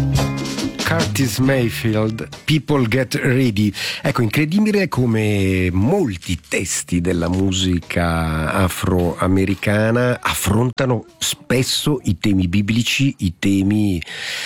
Curtis Mayfield, People Get Ready. Ecco, incredibile come molti testi della musica afroamericana affrontano spesso i temi biblici, i temi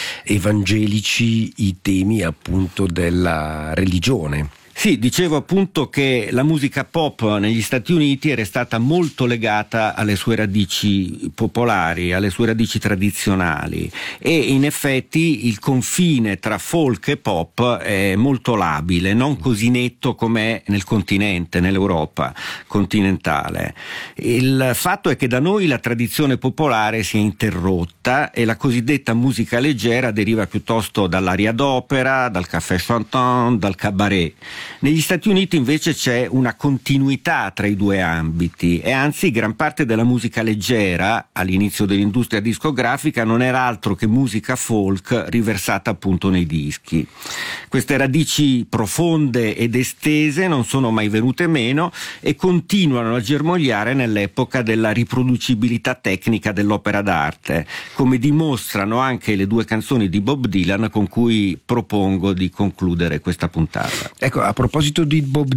evangelici, i temi appunto della religione. Sì, dicevo appunto che la musica pop negli Stati Uniti era stata molto legata alle sue radici popolari, alle sue radici tradizionali, e in effetti il confine tra folk e pop è molto labile, non così netto come nel continente, nell'Europa continentale. Il fatto è che da noi la tradizione popolare si è interrotta e la cosiddetta musica leggera deriva piuttosto dall'aria d'opera, dal café chantant, dal cabaret. Negli Stati Uniti invece c'è una continuità tra i due ambiti e anzi gran parte della musica leggera all'inizio dell'industria discografica non era altro che musica folk riversata appunto nei dischi. Queste radici profonde ed estese non sono mai venute meno e continuano a germogliare nell'epoca della riproducibilità tecnica dell'opera d'arte, come dimostrano anche le due canzoni di Bob Dylan con cui propongo di concludere questa puntata. Ecco, a proposito di Bob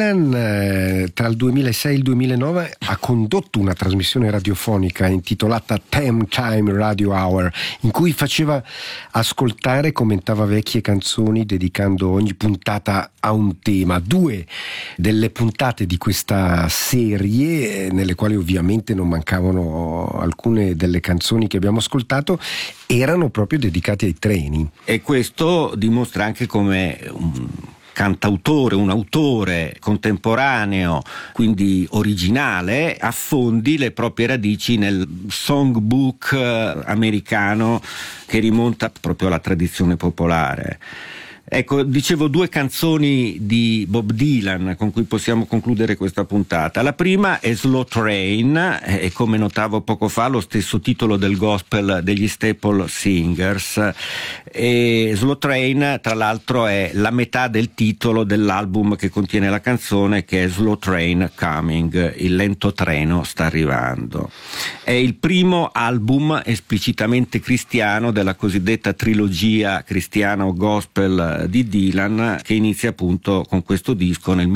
Dylan, tra il 2006 e il 2009 ha condotto una trasmissione radiofonica intitolata Time Radio Hour, in cui faceva ascoltare e commentava vecchie canzoni dedicando ogni puntata a un tema. Due delle puntate di questa serie, nelle quali ovviamente non mancavano alcune delle canzoni che abbiamo ascoltato, erano proprio dedicate ai treni. E questo dimostra anche come un cantautore, un autore contemporaneo, quindi originale, affondi le proprie radici nel songbook americano che rimonta proprio alla tradizione popolare. Ecco, dicevo due canzoni di Bob Dylan con cui possiamo concludere questa puntata. La prima è Slow Train, e come notavo poco fa lo stesso titolo del gospel degli Staple Singers, e Slow Train tra l'altro è la metà del titolo dell'album che contiene la canzone, che è Slow Train Coming, il lento treno sta arrivando. È il primo album esplicitamente cristiano della cosiddetta trilogia cristiano-gospel di Dylan, che inizia appunto con questo disco nel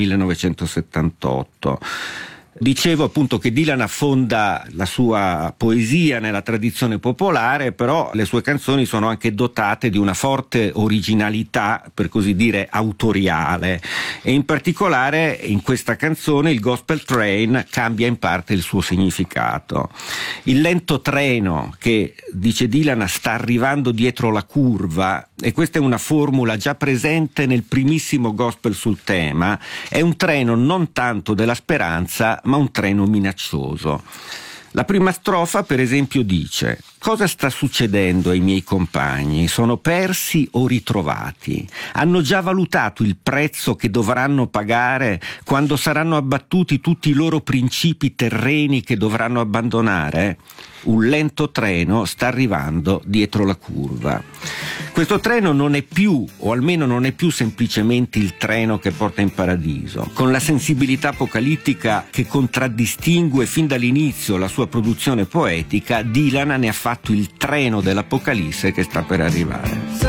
1978. Dicevo appunto che Dylan affonda la sua poesia nella tradizione popolare, però le sue canzoni sono anche dotate di una forte originalità, per così dire autoriale, e in particolare in questa canzone il Gospel Train cambia in parte il suo significato. Il lento treno che, dice Dylan, sta arrivando dietro la curva, e questa è una formula già presente nel primissimo gospel sul tema, è un treno non tanto della speranza ma un treno minaccioso. La prima strofa, per esempio, dice: cosa sta succedendo ai miei compagni? Sono persi o ritrovati? Hanno già valutato il prezzo che dovranno pagare quando saranno abbattuti tutti i loro principi terreni che dovranno abbandonare? Un lento treno sta arrivando dietro la curva. Questo treno non è più, o almeno non è più semplicemente il treno che porta in paradiso. Con la sensibilità apocalittica che contraddistingue fin dall'inizio la sua produzione poetica, Dylan ne ha fatto il treno dell'Apocalisse che sta per arrivare.